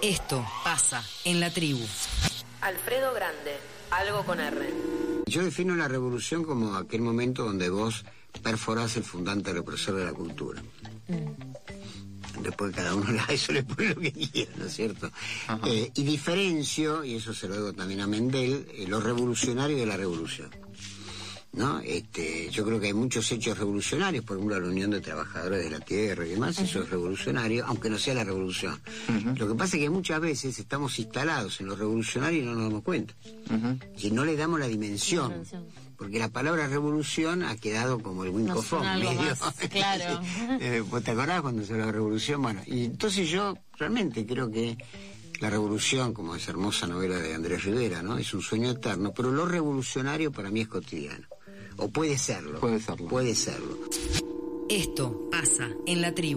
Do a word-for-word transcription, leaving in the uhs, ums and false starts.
Esto pasa en la tribu. Alfredo Grande, algo con R. Yo defino la revolución como aquel momento donde vos perforás el fundante represor de la cultura. Mm. Después cada uno a eso le pone lo que quiera, ¿no es cierto? Eh, y diferencio, y eso se lo digo también a Mendel, eh, lo revolucionario de la revolución, ¿no? Este, yo creo que hay muchos hechos revolucionarios, por ejemplo la Unión de Trabajadores de la Tierra y demás, uh-huh. Eso es revolucionario, aunque no sea la revolución. Uh-huh. Lo que pasa es que muchas veces estamos instalados en lo revolucionario y no nos damos cuenta. Uh-huh. Si no le damos la dimensión, porque la palabra revolución ha quedado como el wincofón, no medio. Más, claro. ¿Vos te acordás cuando se hablaba de revolución? Bueno, y entonces yo realmente creo que la revolución, como esa hermosa novela de Andrés Rivera, ¿no? Es un sueño eterno, pero lo revolucionario para mí es cotidiano. O puede serlo. Puede serlo. Puede serlo. Esto pasa en la tribu.